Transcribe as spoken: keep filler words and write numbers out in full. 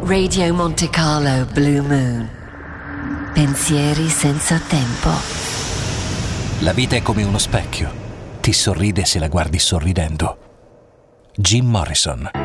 Radio Monte Carlo Blue Moon. Pensieri senza tempo. La vita è come uno specchio. Ti sorride se la guardi sorridendo. Jim Morrison.